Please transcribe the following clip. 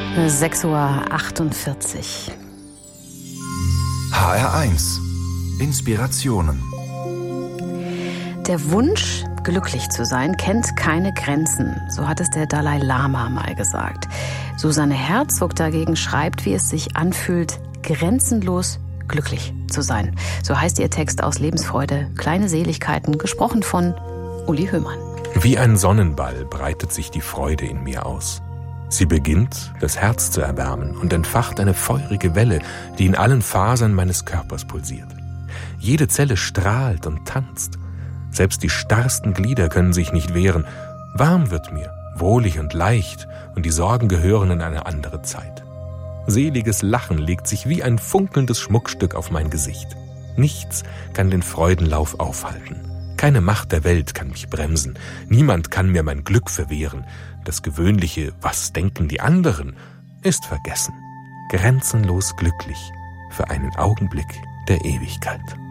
6:48 Uhr. HR1 Inspirationen. Der Wunsch, glücklich zu sein, kennt keine Grenzen. So hat es der Dalai Lama mal gesagt. Susanne Herzog dagegen schreibt, wie es sich anfühlt, grenzenlos glücklich zu sein. So heißt ihr Text aus Lebensfreude, kleine Seligkeiten, gesprochen von Uli Höhmann. Wie ein Sonnenball breitet sich die Freude in mir aus. Sie beginnt, das Herz zu erwärmen und entfacht eine feurige Welle, die in allen Fasern meines Körpers pulsiert. Jede Zelle strahlt und tanzt. Selbst die starrsten Glieder können sich nicht wehren. Warm wird mir, wohlig und leicht, und die Sorgen gehören in eine andere Zeit. Seliges Lachen legt sich wie ein funkelndes Schmuckstück auf mein Gesicht. Nichts kann den Freudenlauf aufhalten. Keine Macht der Welt kann mich bremsen. Niemand kann mir mein Glück verwehren. Das gewöhnliche „Was denken die anderen?" ist vergessen. Grenzenlos glücklich für einen Augenblick der Ewigkeit.